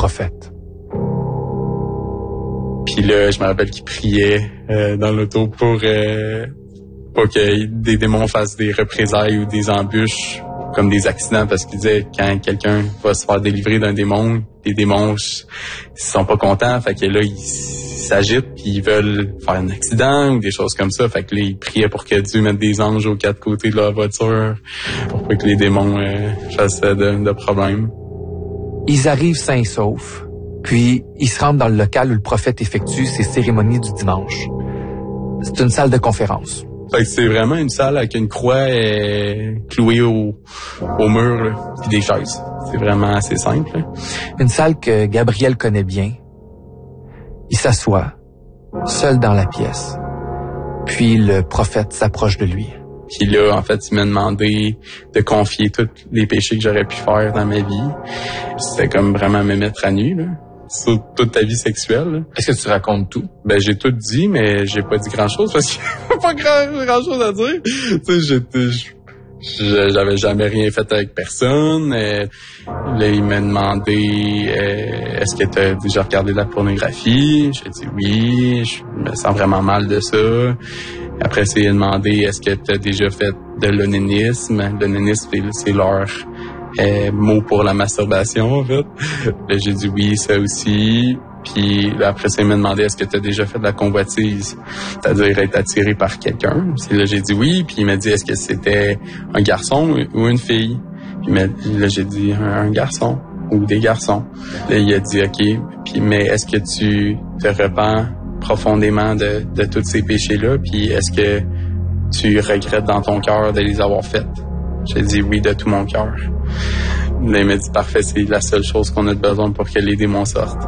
prophète. Puis là, je me rappelle qu'il priait dans l'auto pour pas que des démons fassent des représailles ou des embûches comme des accidents, parce qu'il disait quand quelqu'un va se faire délivrer d'un démon, les démons ils sont pas contents, fait que là ils s'agitent puis ils veulent faire un accident ou des choses comme ça, fait que là ils priaient pour que Dieu mette des anges aux quatre côtés de leur voiture pour pas que les démons fassent de problèmes. Ils arrivent sains et saufs, puis ils se rendent dans le local où le prophète effectue ses cérémonies du dimanche. C'est une salle de conférence. Fait que c'est vraiment une salle avec une croix clouée au mur, là, puis des chaises. C'est vraiment assez simple. Là. Une salle que Gabriel connaît bien. Il s'assoit, seul dans la pièce. Puis le prophète s'approche de lui. Puis là, en fait, il m'a demandé de confier tous les péchés que j'aurais pu faire dans ma vie. C'était comme vraiment me mettre à nu, là. Sur toute ta vie sexuelle. Là. Est-ce que tu racontes tout? Ben, j'ai tout dit, mais j'ai pas dit grand-chose parce qu'il n'y a pas grand-chose à dire. Tu sais, j'avais jamais rien fait avec personne. Là, il m'a demandé est-ce que tu as déjà regardé de la pornographie? J'ai dit oui, je me sens vraiment mal de ça. Après, il a demandé est-ce que tu as déjà fait de l'onanisme? L'onanisme, c'est leur mot pour la masturbation, en fait. Là, j'ai dit oui, ça aussi. Puis là, après ça, il m'a demandé est-ce que tu as déjà fait de la convoitise, c'est-à-dire être attiré par quelqu'un. Puis là, j'ai dit oui. Puis il m'a dit est-ce que c'était un garçon ou une fille? Puis là, j'ai dit un garçon ou des garçons. Là, il a dit OK. Puis mais est-ce que tu te repens profondément de tous ces péchés-là? Puis est-ce que tu regrettes dans ton cœur de les avoir faits? J'ai dit oui de tout mon cœur. Là, il m'a dit parfait, c'est la seule chose qu'on a besoin pour que les démons sortent.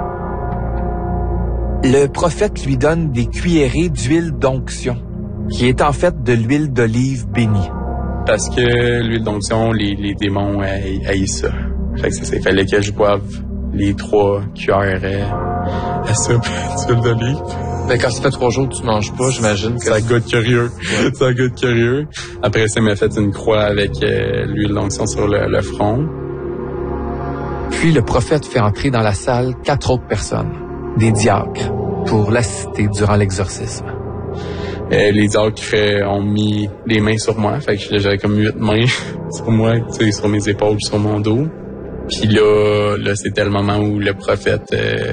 Le prophète lui donne des cuillerées d'huile d'onction, qui est en fait de l'huile d'olive bénie. Parce que l'huile d'onction, les démons haïssent ça. Fait que c'est ça, il fallait que je boive les 3 cuillères à soupe d'huile d'olive. Mais quand ça fait 3 jours que tu manges pas, j'imagine que... Ça goûte curieux. Ouais. Ça goûte curieux. Après ça, il m'a fait une croix avec l'huile d'onction sur le front. Puis le prophète fait entrer dans la salle 4 autres personnes, des diacres, pour l'assister durant l'exorcisme. Les diacres ont mis les mains sur moi. Fait que j'avais comme 8 mains sur moi, tu sais, sur mes épaules, sur mon dos. Puis là, c'était le moment où le prophète...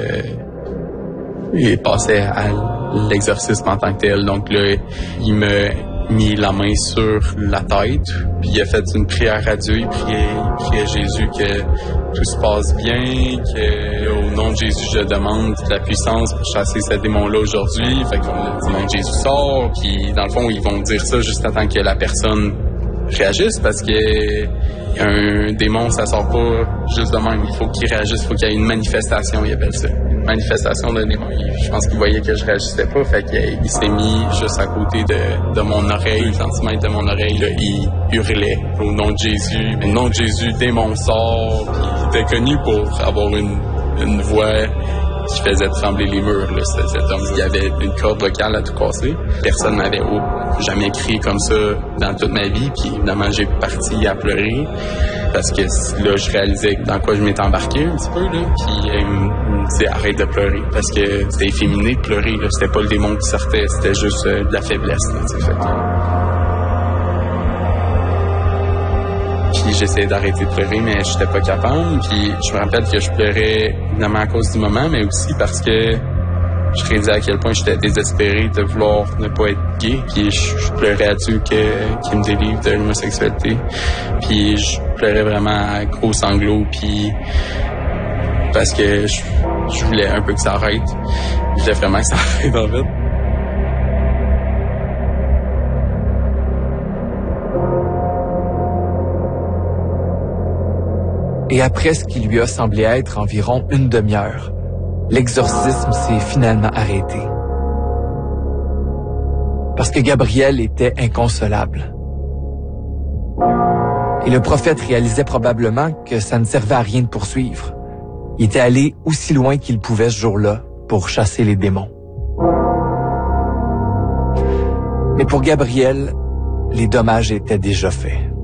il passait à l'exorcisme en tant que tel. Donc là, il m'a mis la main sur la tête, puis il a fait une prière à Dieu, il priait à Jésus que tout se passe bien, que au nom de Jésus, je demande de la puissance pour chasser ce démon-là aujourd'hui. Fait qu'on a dit, non, Jésus sort, puis dans le fond, ils vont dire ça juste avant que la personne réagisse, parce que un démon, ça sort pas juste de même. Il faut qu'il réagisse, il faut qu'il y ait une manifestation, il appelle ça. Une manifestation d'un démon. Je pense qu'il voyait que je réagissais pas, fait qu'il s'est mis juste à côté de mon oreille, centimètre de mon oreille, là, il hurlait au nom de Jésus. Au nom de Jésus, démon sort. Puis il était connu pour avoir une voix qui faisait trembler les murs. Là. Cet homme, il y avait une corde vocale à tout casser. Personne n'avait jamais crié comme ça dans toute ma vie. Puis évidemment, j'ai parti à pleurer parce que là, je réalisais dans quoi je m'étais embarqué un petit peu. Là. Puis il me disait arrête de pleurer parce que c'était efféminé de pleurer. Là. C'était pas le démon qui sortait, c'était juste de la faiblesse. Là, Puis j'essayais d'arrêter de pleurer, mais j'étais pas capable. Puis je me rappelle que je pleurais évidemment à cause du moment, mais aussi parce que je réalisais à quel point j'étais désespéré de vouloir ne pas être gay. Puis je pleurais à Dieu qu'il me délivre de l'homosexualité. Puis je pleurais vraiment à gros sanglots, puis parce que je voulais un peu que ça arrête. Je voulais vraiment que ça arrête en fait. Et après ce qui lui a semblé être environ une demi-heure, l'exorcisme s'est finalement arrêté. Parce que Gabriel était inconsolable. Et le prophète réalisait probablement que ça ne servait à rien de poursuivre. Il était allé aussi loin qu'il pouvait ce jour-là pour chasser les démons. Mais pour Gabriel, les dommages étaient déjà faits.